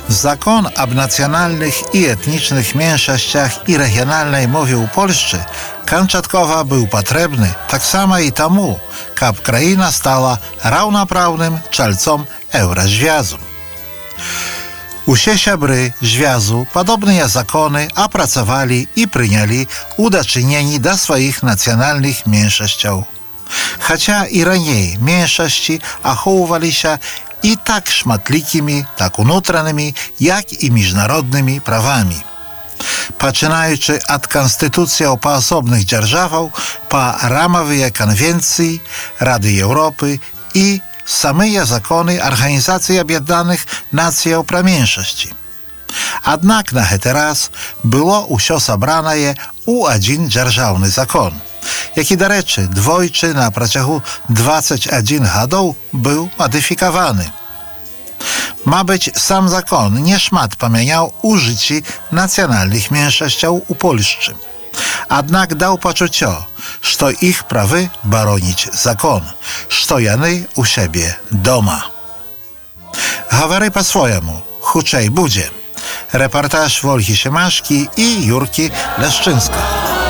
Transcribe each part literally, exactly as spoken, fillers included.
Zakon об nacjonalnych i etnicznych mniejszościach i regionalnej mowie u Polszczy Kamczatkowa był potrzebny tak samo i temu, kab kraina stała równoprawnym czalcom Eurozwiązku. Usie siabry Związku podobne zakony opracowali i przyjęli udaczynieni do swoich nacjonalnych mniejszości. Chociaż i raniej mniejszości achowywali się i tak szmatlikimi, tak unutranymi, jak i międzynarodnymi prawami. Poczynając od konstytucji po osobnych dzierżawach, po ramowe konwencje Rady Europy i same zakony Organizacji Objednanych Nacji o mniejszości. Jednak na teraz było usio zabrane u jeden dzierżawny zakon, jaki do rzeczy dwojczy na przeciągu dwudziestu jeden lat był modyfikowany. Ma być sam zakon nie szmat pomieniał użycie nacjonalnych mniejszości u Polszczy. Jednak dał poczucie, że ich prawy bronić zakon, że jany u siebie doma. Говори po swojemu, huczej budzie. Reportaż Wolgi Siemaszki i Jurki Leszczyńska.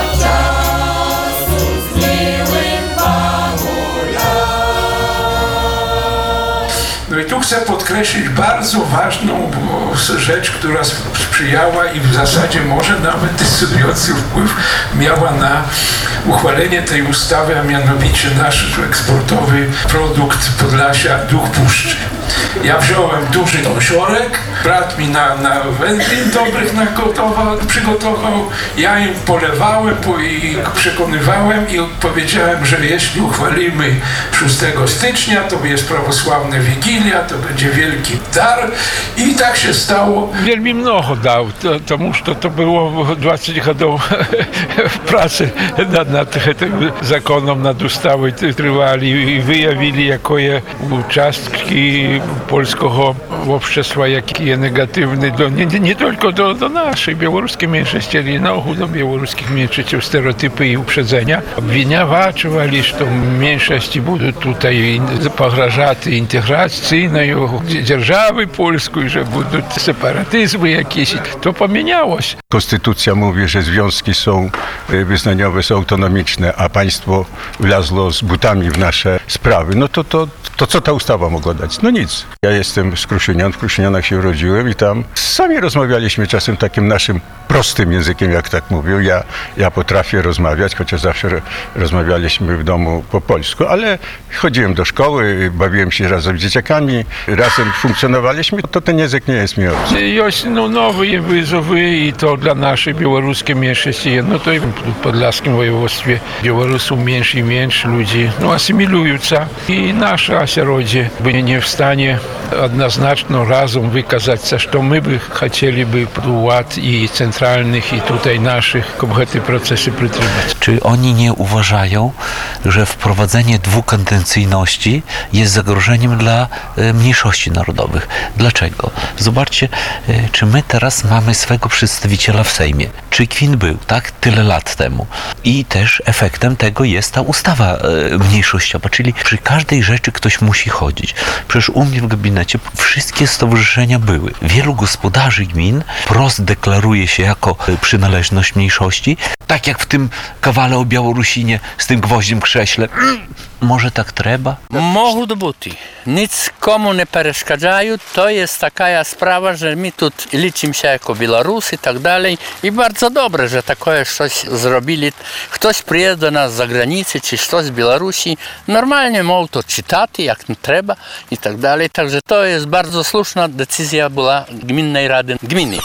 No i tu chcę podkreślić bardzo ważną rzecz, która sprzyjała i w zasadzie może nawet decydujący wpływ miała na uchwalenie tej ustawy, a mianowicie nasz eksportowy produkt Podlasia Duch Puszczy. Ja wziąłem duży osiorek, brat mi na, na wędlin dobrych nagotował, przygotował, ja im polewałem po, i przekonywałem i powiedziałem, że jeśli uchwalimy szóstego stycznia, to jest prawosławna Wigilia, to będzie wielki dar i tak się stało. Wielmi mnogo dał, to, тому что to było dwadzieścia lat pracy nad, nad tym zakonem, nad ustawą trwali i wyjawili jakie uczastki polskiego общества, jakie negatywne, do, nie, nie tylko do, do naszej białoruskiej mniejszości, ale i na ogół do białoruskich mniejszości, stereotypy i uprzedzenia. Obwiniawali, że mniejszości będą tutaj pograżać integracyjnej dzierżawy polskiej, że będą separatyzmy jakieś. To pomieniało się. Konstytucja mówi, że związki są wyznaniowe, są autonomiczne, a państwo wlazło z butami w nasze sprawy. No to, to, to co ta ustawa mogła dać? No nic. Ja jestem z Kruszynian, w Kruszynianach się urodziłem i tam sami rozmawialiśmy czasem takim naszym prostym językiem, jak tak mówią. Ja, ja potrafię rozmawiać, chociaż zawsze rozmawialiśmy w domu po polsku, ale chodziłem do szkoły, bawiłem się razem z dzieciakami, razem funkcjonowaliśmy, to ten język nie jest mi obcy. Jest no, nowe wyzwy i to dla naszej białoruskiej mniejszości, no to i w podlaskim województwie Białorusów mniejszy i mniejszy ludzi no, asymilują się i nasze осероdzie byli nie w stanie jednoznacznie razem wykazać się, że my by chcieliby ład i centralnych i tutaj naszych te procesy przytrzymać. Czy oni nie uważają, że wprowadzenie dwukadencyjności jest zagrożeniem dla mniejszości narodowych? Dlaczego? Zobaczcie, czy my teraz mamy swego przedstawiciela w Sejmie. Czy Kwin był, tak? Tyle lat temu. I też efektem tego jest ta ustawa mniejszościowa, czyli przy każdej rzeczy ktoś musi chodzić. Przecież u mnie w gabinecie wszystkie stowarzyszenia były. Wielu gospodarzy gmin wprost deklaruje się jako przynależność mniejszości, tak jak w tym kawale o Białorusinie z tym gwoździem krześle. Może tak trzeba? Можуть бути. Nic komu nie przeszkadzają. To jest taka sprawa, że my tu liczymy się jako Białorusy i tak dalej. I bardzo dobre, że takie coś zrobili. Ktoś przyjedzie do nas z zagranicy, czy coś z Białorusi. Normalnie mogą to czytać, jak trzeba i tak dalej. Także to jest bardzo słuszna decyzja była Gminnej Rady Gminy.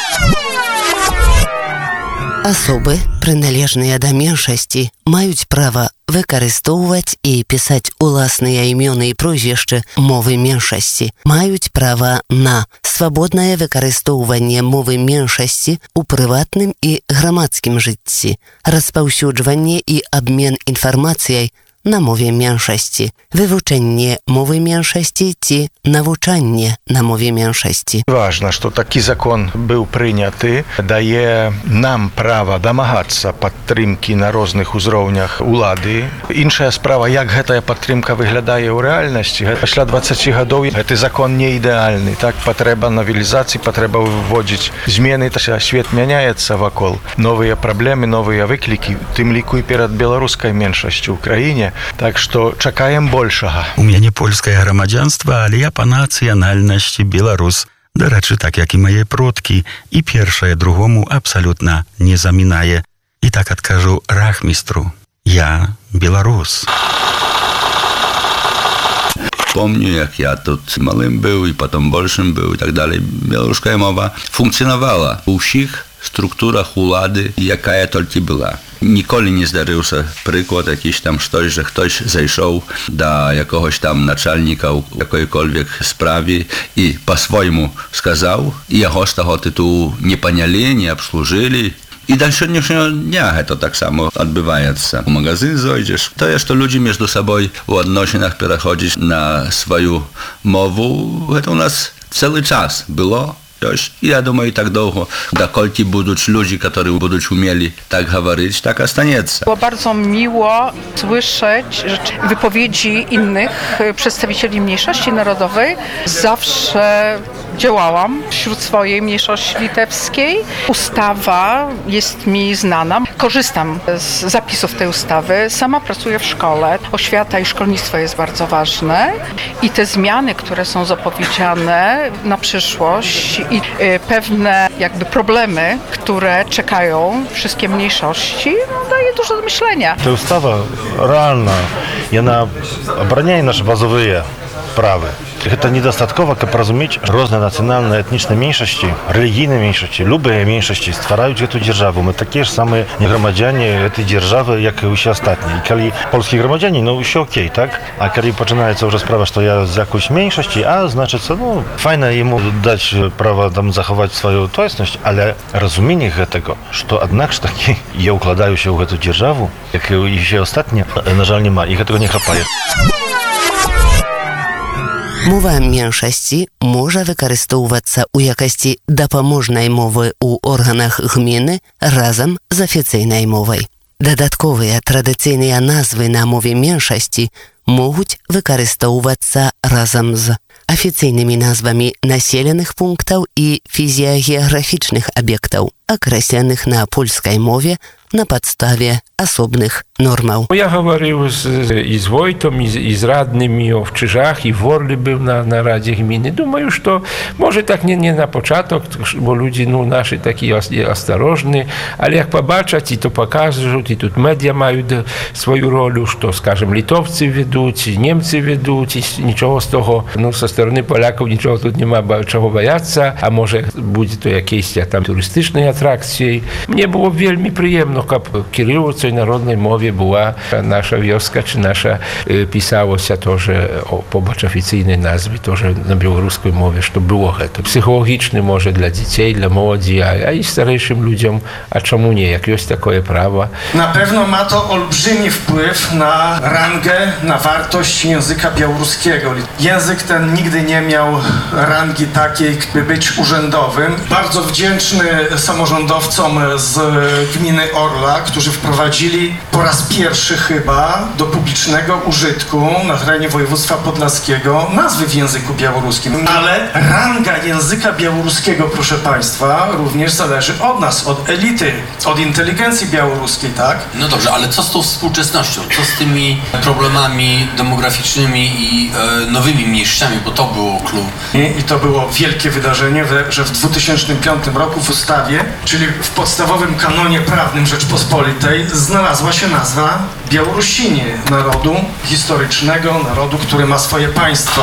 Особы, прыналежныя да меншасці, маюць права выкарыстоўваць і пісаць уласныя імёны і прозвішчы мовы меншасці. Маюць права на свабоднае выкарыстоўванне мовы меншасці ў прыватным і грамадскім жыцці, распаўсюджванне і абмен інфармацыяй na mowie mniejszości, wywuczenie mowy mniejszości czy nauczanie na mowie mniejszości. Ważne, że taki zakon był przyjęty, daje nam prawo domagać podtrzymki na różnych uzrowniach władzy. Inna sprawa, jak ta podtrzymka wygląda w realności. После двадцати годов ten zakon nie idealny, tak? Potrzeba nowelizacji, potrzeba wywodzi zmiany, świat zmienia się wokół. Nowe problemy, nowe wykliki, tym liku i przed białoruską mniejszością w Ukrainie. Tak że czekamy большego. У мяне польскае грамадзянства, але я па нацыянальнасці беларус. Дарэчы, так як і мае продкі, і першае другому абсалютна не замінае. І так адкажу рахмістру. Я беларус. Помню, jak ja тут малым był i potem большym był i tak dalej. Białoruska mowa funkcjonowała u wszystkich strukturach władzy, jaka tylko była. Nikoли nie zdarzył się przykład jakiś tam coś, że ktoś zajrzał do jakiegoś tam naczelnika w jakiejkolwiek sprawie i po swojemu skazał i jego z tego tytułu nie paniali, nie obsłużyli. I do dzisiejszego dnia to tak samo odbywa się. W magazyn zajdziesz, to jest to ludzie między sobą w odnosinach przechodzić na swoją mowę. To u nas cały czas było. I ja думаю, tak długo, dokolki będą ludzie, którzy będą umieli tak mówić, tak zostanie. Było bardzo miło słyszeć wypowiedzi innych przedstawicieli mniejszości narodowej. Zawsze działałam wśród swojej mniejszości litewskiej. Ustawa jest mi znana. Korzystam z zapisów tej ustawy. Sama pracuję w szkole. Oświata i szkolnictwo jest bardzo ważne. I te zmiany, które są zapowiedziane na przyszłość i pewne jakby problemy, które czekają wszystkie mniejszości, daje dużo do myślenia. Ta ustawa realna, ona obrania nasze bazowe prawa. Это недостатково, как разуметь, różne nacjonalne, etniczne mniejszości, religijne mniejszości, любые mniejszości stwarzają эту державу. Мы такие же самые громадяне этой державы, jak i ostatnie. I kiedy polski громадяне, no już okej, tak? A kiedy poczynaється już sprawa, że ja z jakąś mniejszości, a znaczy co, no fajne jemu dać prawo tam zachować swoją tożsamość, ale rozumienie tego, że jednak takie je układają się w tę державу, jak i się ostatnie, na żal nie ma, ich tego nie chapaje. Мова mniejszości może wykарыстоўвацца ў якасці дапаможнай мовы ў органах гміны разам з афіцыйнай мовай. Дадатковыя традыцыйныя назвы на мове меншасці могуць выкарыстоўвацца разам з афіцыйнымі назвамі населеных пунктаў і фізіягеаграфічных аб'ектаў, акрэсленых на польскай мове на podstawie osobnych normał. Ja говорил z, i z Wojtą, i z, i z radnymi o Wczyżach, i w Worli był na, na Radzie Gminy. Думаю, że może tak nie, nie na początek, bo ludzie no, nasi taki ostrożni, ale jak popatrzeć i to pokazują, i tu media mają swoją rolę, że skażem Litowcy wiedzą, Niemcy wiedzą, niczego z tego, no ze strony Polaków niczego tu nie ma czego bojаться, a może będzie to jakieś tam turystycznej atrakcji. Mnie było wielmi przyjemno, jak kierującej narodnej mowie była nasza wioska, czy nasza y, pisało się to, że o, pobacz oficyjnej nazwy, to, że na białoruskiej mowie, że to było to psychologiczne może dla dzieci, dla młodzi, a, a i starszym ludziom, a czemu nie, jak jest takie prawo. Na pewno ma to olbrzymi wpływ na rangę, na wartość języka białoruskiego. Język ten nigdy nie miał rangi takiej, by być urzędowym. Bardzo wdzięczny samorządowcom z gminy Orla, którzy wprowadzili po raz pierwszy chyba do publicznego użytku na terenie województwa podlaskiego nazwy w języku białoruskim. Ale ranga języka białoruskiego, proszę Państwa, również zależy od nas, od elity, od inteligencji białoruskiej, tak? No dobrze, ale co z tą współczesnością? Co z tymi problemami demograficznymi i e, nowymi mniejszościami, bo to było clue. I, I to było wielkie wydarzenie, że w dwa tysiące piątym roku w ustawie, czyli w podstawowym kanonie prawnym Rzeczpospolitej, znalazła się nazwa Białorusini, narodu historycznego, narodu, który ma swoje państwo.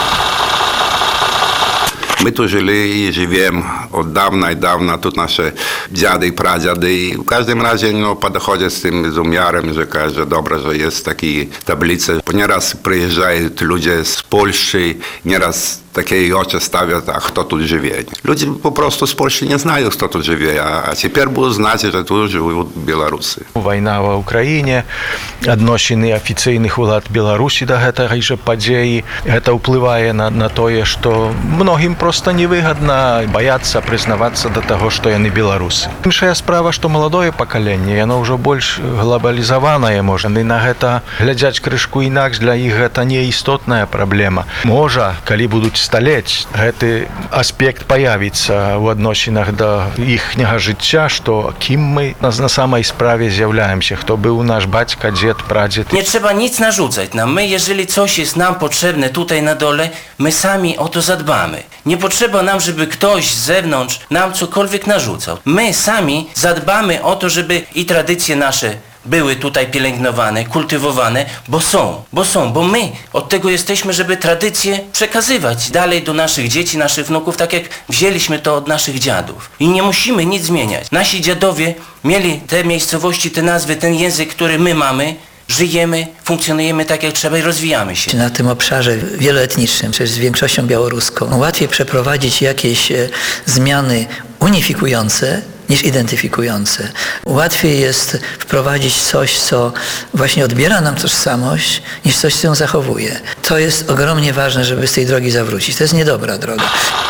My tu żyli i żyjemy od dawna i dawna, tu nasze dziady i pradziady. I w każdym razie no, podchodzę z tym z umiarem, że każdy dobra, że jest takie tablice. Nieraz przyjeżdżają ludzie z Polski, nieraz takie oczy stawiać, a kto tu żyje. Ludzie po prostu z Polski nie znają, kto tu żyje, a, a teraz будут знать, że tu żyją Białorusy. Wojna w Ukrainie, odnosiny oficjalnych władz Białorusi do tej podії, to wpływa na, na to, że mnogim prosto niewygodno boяться przyznawać do tego, że oni Białorusy. Inna sprawa, że młode pokolenie, ono już больше globalizowane może. I na to глядять крышку інакш, для іх гэта не істотная праблема. Можа, калі будуць сталець, гэты аспект паявіцца ў адносінах да іхняга жыцця, што кім мы на, на самай справе з'яўляемся, хто быў наш бацька, дзед, прадзед. Nie trzeba nic narzucać nam. My, jeżeli coś jest nam potrzebne tutaj na dole, my sami o to zadbamy. Nie potrzeba nam, żeby ktoś z zewnątrz nam cokolwiek narzucał. My sami zadbamy o to, żeby i tradycje nasze były tutaj pielęgnowane, kultywowane, bo są, bo są, bo my od tego jesteśmy, żeby tradycje przekazywać dalej do naszych dzieci, naszych wnuków, tak jak wzięliśmy to od naszych dziadów. I nie musimy nic zmieniać. Nasi dziadowie mieli te miejscowości, te nazwy, ten język, który my mamy, żyjemy, funkcjonujemy tak jak trzeba i rozwijamy się. Na tym obszarze wieloetnicznym, czy z większością białoruską, łatwiej przeprowadzić jakieś e, zmiany unifikujące niż identyfikujące. Łatwiej jest wprowadzić coś, co właśnie odbiera nam tożsamość, niż coś, co ją zachowuje. To jest ogromnie ważne, żeby z tej drogi zawrócić. To jest niedobra droga.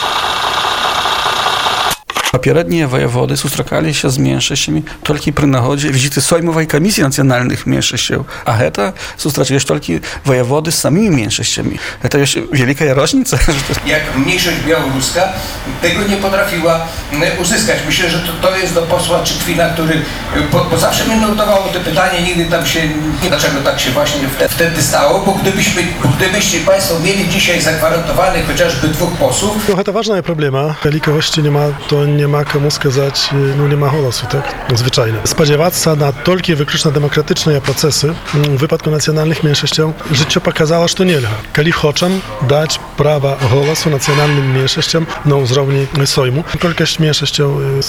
Попередние воеводы сустракаліся з меншасцямі толькі пры нагодзе візіты соймавай камісіі нацыянальных меншасцяў, а гэта сустрачаюць толькі воеводы з самымі меншасцямі. Это ёсць вялікая różnica. Jak mniejszość białoruska tego nie potrafiła uzyskać. Myślę, że to, to jest do posła Czykwina, który, bo, bo zawsze mnie nurtowało to pytanie, nigdy tam się, nie dlaczego tak się właśnie wtedy stało, bo gdybyśmy, gdybyście Państwo mieli dzisiaj zagwarantowanych chociażby dwóch posłów. No, to ważna problema. Velikowości nie ma, to nie ma komu skazać, no nie ma głosu, tak? Zwyczajnie. Spodziewać się na tylko wyłącznie demokratyczne procesy w wypadku nacjonalnych mniejszości życie pokazało, że nie da. Kiedy chcą dać prawa głosu nacjonalnym mniejszościom na uzrowni Sejmu, ilość mniejszości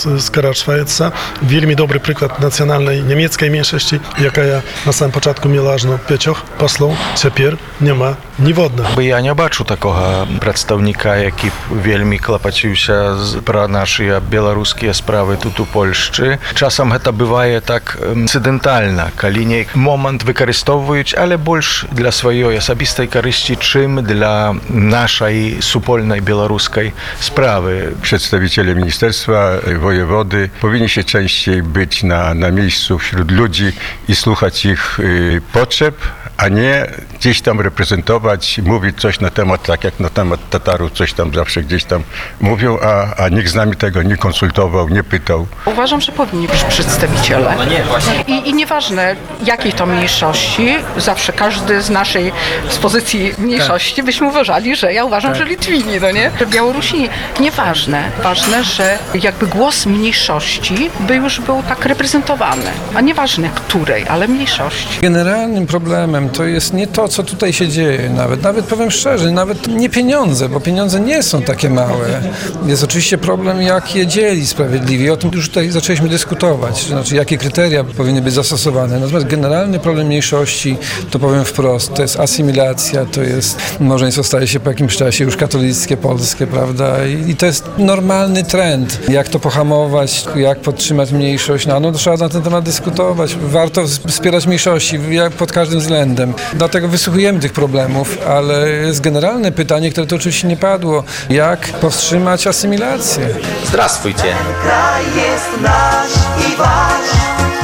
skaracza. Wielmi dobry przykład nacjonalnej niemieckiej mniejszości, jaka na samym początku miała aż no pięciu posłów, teraz nie ma niewodnego. Ja nie baczę takiego przedstawnika, jaki wielmi klapacił się pro nasze białoruskie sprawy тут у Польшчы. Часам гэта бывае так інцыдэнтальна, калі нейкі момант выкарыстоўваюць, але больш для сваёй асабістай карысці, чым для нашай супольнай беларускай sprawy. Przedstawiciele ministerstwa, wojewody powinni się częściej być na, na miejscu wśród ludzi i słuchać ich y, potrzeb, a nie gdzieś tam reprezentować, mówić coś na temat, tak jak na temat Tatarów, coś tam zawsze gdzieś tam mówią, a, a nikt z nami tego nie konsultował, nie pytał. Uważam, że powinni być przedstawiciele. No nie, właśnie. I, I nieważne jakiej to mniejszości, zawsze każdy z naszej, z pozycji mniejszości tak. byśmy uważali, że ja uważam, tak. że Litwini, no nie? Że Białorusini. Nieważne. Ważne, że jakby głos mniejszości by już był tak reprezentowany. A nieważne której, ale mniejszości. Generalnym problemem to jest nie to, co tutaj się dzieje nawet. Nawet powiem szczerze, nawet nie pieniądze, bo pieniądze nie są takie małe. Jest oczywiście problem, jak je dzieli sprawiedliwie. O tym już tutaj zaczęliśmy dyskutować. Znaczy, jakie kryteria powinny być zastosowane. Natomiast generalny problem mniejszości, to powiem wprost, to jest asymilacja, to jest małżeństwo staje się po jakimś czasie już katolickie, polskie, prawda? I, i to jest normalny trend. Jak to pohamować, jak podtrzymać mniejszość, no, no trzeba na ten temat dyskutować. Warto wspierać mniejszości jak pod każdym względem. Dlatego wysłuchujemy tych problemów, ale jest generalne pytanie, które to oczywiście nie padło. Jak powstrzymać asymilację? Здравствуйте. Kraj jest nasz i wasz.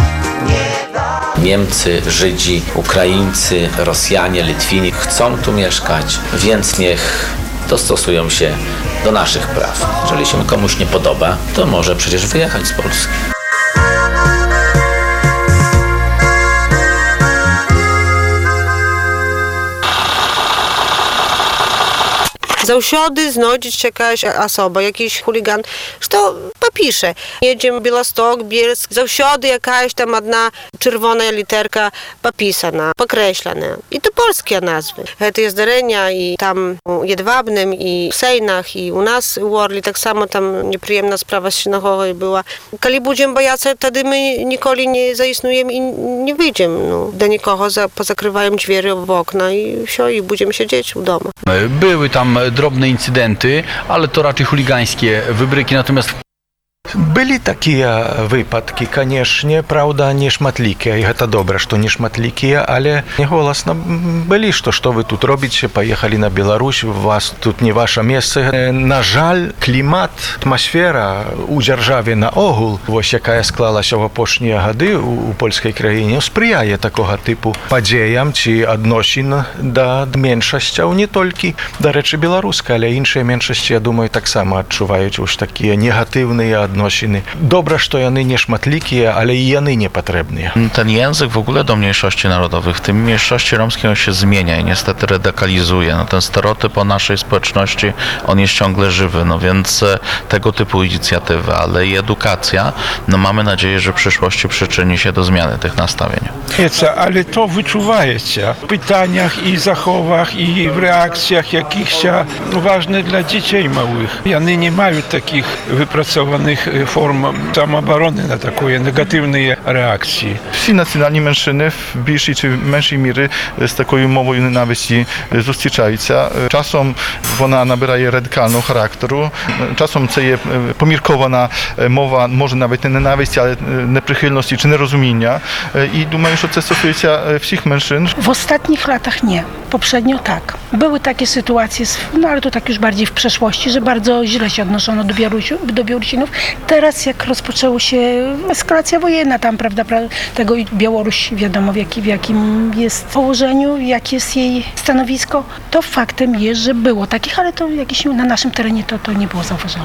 Niemcy, Żydzi, Ukraińcy, Rosjanie, Litwini chcą tu mieszkać, więc niech dostosują się do naszych praw. Jeżeli się komuś nie podoba, to może przecież wyjechać z Polski. Заўсёды знойдзець якаясь асоба, якийсь хулиган, што папіша. Едзем Беласток, Бельск, заўсёды якаясь там одна чырвоная літэрка папісана, пакрэсленая. І то польскія назвы. Гэтыя здарэння і там у Едвабным, і ў Сейнах, і у нас у Орлі таксама там непрыемна справа з сінагогай была. Калі будзем баяцца, тады мы ніколі не заіснуем і не выйдзем. Ну, да нікога позакрываем дзверы в окна і ўсё, і будзем сядзець у дома. Były tam drobne incydenty, ale to raczej chuligańskie wybryki, natomiast Былі такія выпадкі, канешне, праўда, не шматлікія, і гэта добра, што не шматлікія, але голасна былі, што што вы тут робіце, паехалі на Беларусь, у вас тут не ваша месца. На жаль, клімат, атмасфера ў дзяржаве наогул, вось якая склалася ў апошнія гады у польскай краіне, спрыяе такога тыпу падзеям ці адносін да меншасцяў, не толькі, дарэчы, беларускай, але іншыя меншасці, я думаю, таксама адчуваюць вось такія негатыўныя адносіны. Добра, што яны не шматлікія, ale i яны nie potrzebne. Ten język w ogóle do mniejszości narodowych, w tym mniejszości romskiej, on się zmienia i niestety radykalizuje. No, ten stereotyp o naszej społeczności, on jest ciągle żywy, no więc tego typu inicjatywy, ale i edukacja, no mamy nadzieję, że w przyszłości przyczyni się do zmiany tych nastawień. Ale to wyczuwajecie w pytaniach i zachowach i w reakcjach jakichś ważnych dla dzieci małych. One nie mają takich wypracowanych form samoobrony na takie negatywne reakcje. Всі національні меншини в більшій чи меншій мірі з такою мовою ненависті зустрічаються. Часом вона набирає радикального характеру, часом це є поміркована мова, може навіть не ненависті, але неприхильності чи нерозуміння. I думаю, що це стосується всіх меншин. W ostatnich latach nie, poprzednio tak. Były takie sytuacje, no ale to tak już bardziej w przeszłości, że bardzo źle się odnoszono do, Białorusi, do Białorusinów. Teraz jak rozpoczęła się eskalacja wojenna tam, prawda, tego Białoruś wiadomo w, jaki, w jakim jest położeniu, jakie jest jej stanowisko, to faktem jest, że było takich, ale to jakieś na naszym terenie to, to nie było zauważone.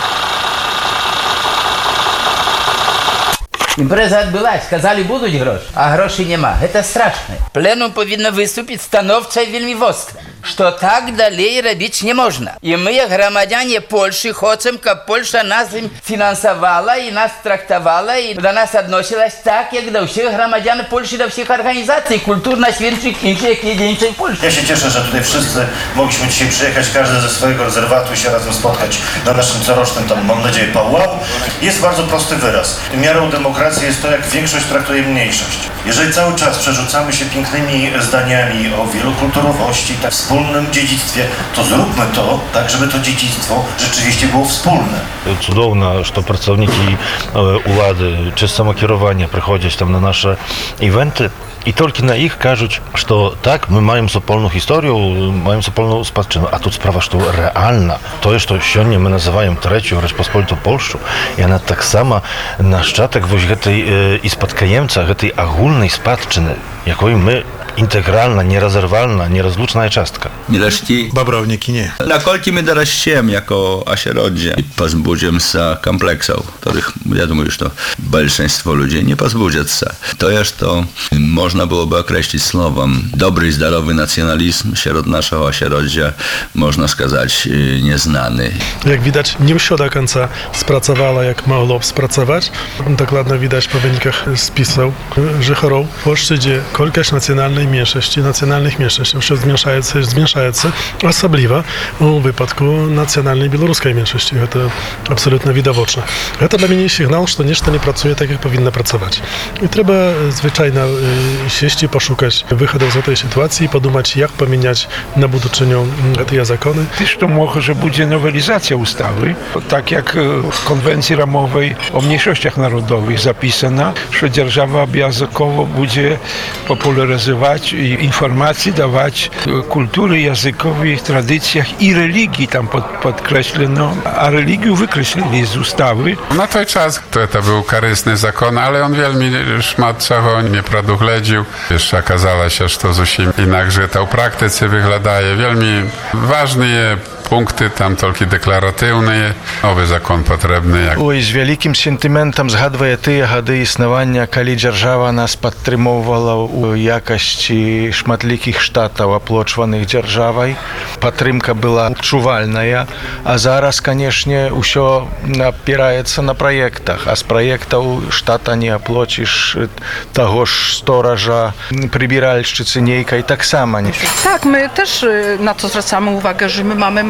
Імпреза адбылась, сказалі будуць грошы, а грошай няма. Гэта страшна. Пленум павінна выступіць станоўча і вельмі востра, што так далей рабіць не можна. І мы, як грамадзяне Польшы, хочам, каб Польша нас фінансавала і нас трактавала і да нас адносілась так, як да ўсіх грамадзян Польшы, да ўсіх арганізацый, kulturno-święczych, іншych, jak jedyńczej Polski. Ja się cieszę, że tutaj wszyscy mogliśmy dzisiaj przyjechać, każdy ze swojego rezerwatu i się razem spotkać na naszym corocznym, tam mam nadzieję, powłał. Jest bardzo prosty wyraz. Miarą demokracji jest to, jak większość traktuje mniejszość. Jeżeli cały czas przerzucamy się pięknymi zdaniami o wielokulturowości, tak wspólnym dziedzictwie, to zróbmy to tak, żeby to dziedzictwo rzeczywiście było wspólne. Cudowne, że pracownicy władzy czy samokierowania przychodzą tam na nasze eventy. I tylko na ich кажуть, że tak, my mamy wspólną historię, mamy wspólną spadczynę, a tu sprawa, że to realna. To jest to, co my nazywamy trzecią Rzeczpospolitą Polską. I ona tak samo naszczatek właśnie tej i spadkajemca, tej ogólnej spadczyny, jaką my integralna, nierozerwalna, nierozluczna частка. Mileszki, Bobrowniki nie. Nakolki my dorościem jako asierodzie i pozbudziem się kompleksów, których wiadomo już to большинство ludzi nie pozbudziać się. To jest to, można byłoby określić słowem dobry, zdrowy nacjonalizm wśród naszego asierodzia, można сказać, nieznany. Jak widać, nie wsio do końca spracowała, jak mogło spracować. Dokładnie widać po wynikach spisów, że chorą w Polsce, gdzie kolkaś nacjonalnej mniejszości, nacjonalnych mniejszości zmniejszające, zmniejszające, osobliwa w wypadku nacjonalnej białoruskiej mniejszości. To absolutnie widoczne. To dla mnie sygnał, że nieszto nie pracuje tak, jak powinno pracować. I trzeba zwyczajnie sieść i poszukać wychodu z tej sytuacji i podumać, jak pomieniać na budoczeniu te zakony. Też to może, że będzie nowelizacja ustawy, tak jak w konwencji ramowej o mniejszościach narodowych zapisana, że dzierżawa obowiązkowo będzie popularyzować i informacji dawać kultury językowej, tradycjach i religii tam pod, podkreślono, a religię wykreślili z ustawy. Na ten czas to, to był korzystny zakon, ale on wielmi szmat czego nie produchledził. Jeszcze okazało się, że to zupełnie inaczej to w praktyce wygląda. Wielmi ważne punkty tam tylko deklaratywne, nowy zakon potrzebny. Jak... Ой, з вялікім сентыментам згадвае тыя гады існавання, калі дзяржава нас падтрымоўвала ў якасці шматлікіх штатаў, аплочваных дзяржавай. Падтрымка была адчувальная, а зараз, канешне, усё апіраецца на праектах, а з праектаў штата не аплоціш таго ж стоража, прыбіральшчыцы нейкай таксама не. Tak, my też na to zwracamy uwagę, że my mamy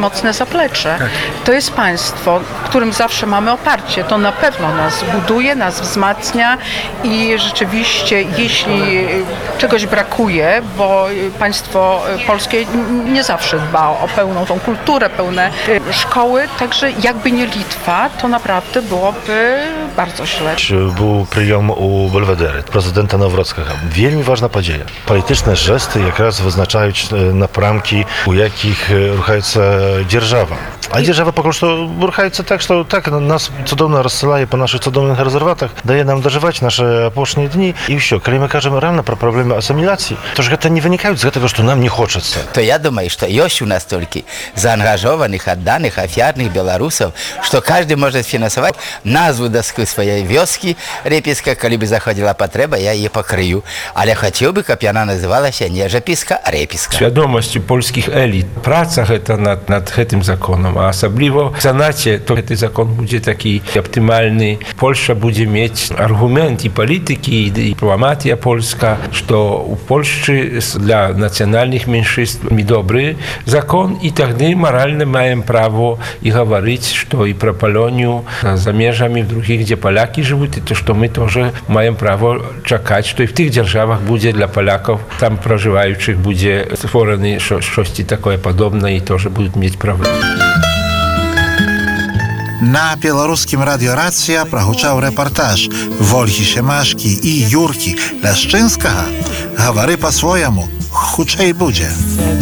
mocne zaplecze. Tak. To jest państwo, w którym zawsze mamy oparcie. To na pewno nas buduje, nas wzmacnia i rzeczywiście, jeśli czegoś brakuje, bo państwo polskie nie zawsze dba o pełną tą kulturę, pełne szkoły, także jakby nie Litwa, to naprawdę byłoby bardzo źle. Był прийом у Бельведери президента Навроцького. Вельми важна подія. Політичні жести якраз визначають напрямки, у яких рухається держава. А держава поки що рухається так, що так нас цудовно розсилає по наших цудовних резерватах, дає нам доживати наші опошні дні. І все. Коли ми кажемо реально про проблеми асиміляції, то ж це не виникають з того, що нам не хочеться. То я думаю, что есть у нас столько заангажованных, отданных, офиарных белорусов, что каждый может финансовать назву доску своей вёски. Реписка, коли бы заходила потреба, я її покрию. Але хотів би, щоб вона називалася не Жепіска, а Репіска. Świadomość polskich elit, praca гэта nad, nad tym zakonem, a особливо w Senacie, to ten zakon będzie taki optymalny. Polska będzie mieć argument i polityki, i dyplomatia polska, że u Polsce dla nacjonalnych mniejszość dobry zakon i wtedy moralnie mają prawo i mówić, że i pro Polonię za mierzami w drugich, gdzie Polaki żyją, to że my тоже mają prawo czekać, że i w tych державach będzie dla Polaków tam проживающих będzie stworzone coś takie podobne i тоже будут mieć prawo. На беларускім радыёрацыя прагучаў рэпартаж Вольгі Семашкі і Юркі Ляшчынскага. Гавары па-свойаму, хутчэй будзе.